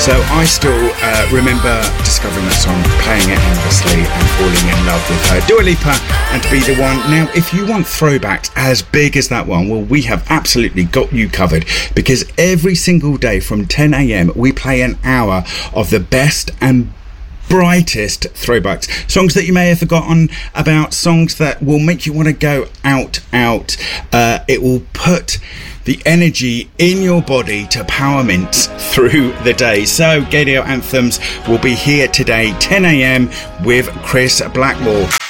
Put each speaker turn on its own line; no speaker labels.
So I still remember discovering that song, playing it endlessly and falling in love with her. Dua Lipa and Be The One. Now, if you want throwbacks as big as that one, well, we have absolutely got you covered, because every single day from 10 a.m. we play an hour of the best and brightest throwbacks, songs that you may have forgotten about, songs that will make you want to go out. It will put the energy in your body to powerment through the day. So Gaydio Anthems will be here today, 10 a.m. with Chris Blackmore.